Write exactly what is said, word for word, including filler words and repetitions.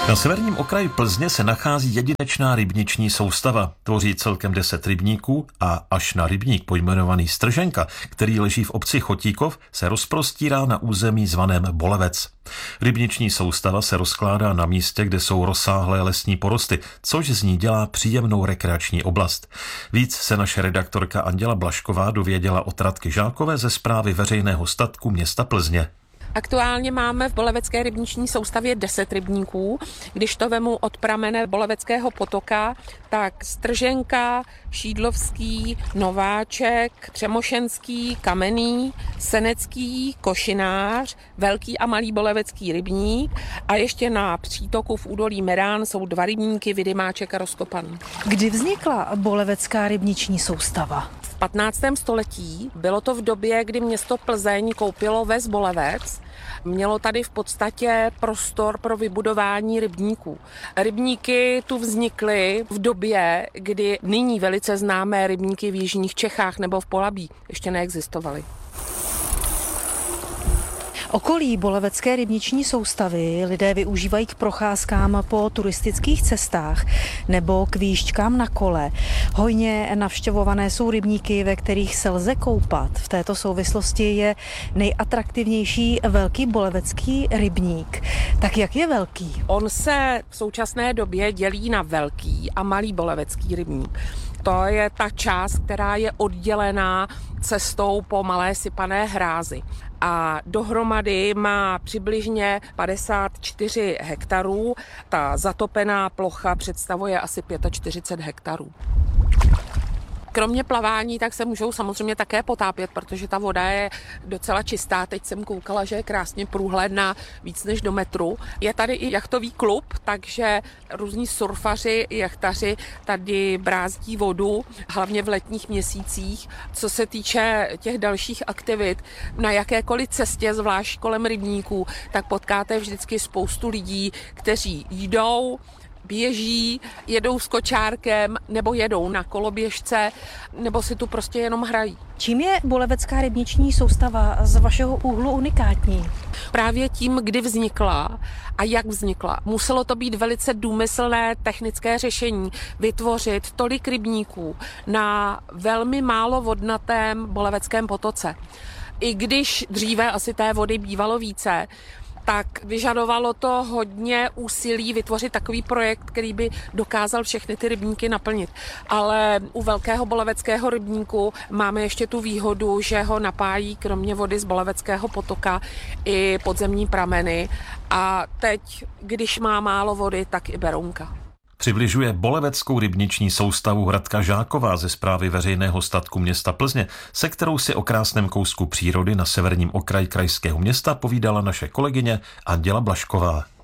Na severním okraji Plzně se nachází jedinečná rybniční soustava. Tvoří celkem deset rybníků a až na rybník pojmenovaný Strženka, který leží v obci Chotíkov, se rozprostírá na území zvaném Bolevec. Rybniční soustava se rozkládá na místě, kde jsou rozsáhlé lesní porosty, což z ní dělá příjemnou rekreační oblast. Víc se naše redaktorka Anděla Blašková dověděla od Radky Žákové ze Správy veřejného statku města Plzně. Aktuálně máme v Bolevecké rybniční soustavě deset rybníků. Když to vemu od pramene Boleveckého potoka, tak Strženka, Šídlovský, Nováček, Třemošenský, Kamenný, Senecký, Košinář, Velký a Malý Bolevecký rybník a ještě na přítoku v údolí Merán jsou dva rybníky, Vidymáček a Rozkopaný. Kdy vznikla Bolevecká rybniční soustava? V patnáctém století, bylo to v době, kdy město Plzeň koupilo ves Bolevec. Mělo tady v podstatě prostor pro vybudování rybníků. Rybníky tu vznikly v době, kdy nyní velice známé rybníky v jižních Čechách nebo v Polabí ještě neexistovaly. Okolí Bolevecké rybniční soustavy lidé využívají k procházkám po turistických cestách nebo k výšťkám na kole. Hojně navštěvované jsou rybníky, ve kterých se lze koupat. V této souvislosti je nejatraktivnější Velký Bolevecký rybník. Tak jak je velký? On se v současné době dělí na Velký a Malý Bolevecký rybník. To je ta část, která je oddělená cestou po malé sypané hrázi. A dohromady má přibližně padesát čtyři hektarů. Ta zatopená plocha představuje asi čtyřicet pět hektarů. Kromě plavání, tak se můžou samozřejmě také potápět, protože ta voda je docela čistá. Teď jsem koukala, že je krásně průhledná, víc než do metru. Je tady i jachtový klub, takže různí surfaři, jachtaři tady brázdí vodu, hlavně v letních měsících. Co se týče těch dalších aktivit, na jakékoliv cestě, zvlášť kolem rybníků, tak potkáte vždycky spoustu lidí, kteří jdou, běží, jedou s kočárkem nebo jedou na koloběžce, nebo si tu prostě jenom hrají. Čím je Bolevecká rybniční soustava z vašeho úhlu unikátní? Právě tím, kdy vznikla a jak vznikla. Muselo to být velice důmyslné technické řešení vytvořit tolik rybníků na velmi málo vodnatém Boleveckém potoce. I když dříve asi té vody bývalo více, tak vyžadovalo to hodně úsilí vytvořit takový projekt, který by dokázal všechny ty rybníky naplnit. Ale u Velkého Boleveckého rybníku máme ještě tu výhodu, že ho napájí kromě vody z Boleveckého potoka i podzemní prameny. A teď, když má málo vody, tak i Berounka. Přibližuje Boleveckou rybniční soustavu Radka Žáková ze Správy veřejného statku města Plzně, se kterou si o krásném kousku přírody na severním okraji krajského města povídala naše kolegyně Anděla Blašková.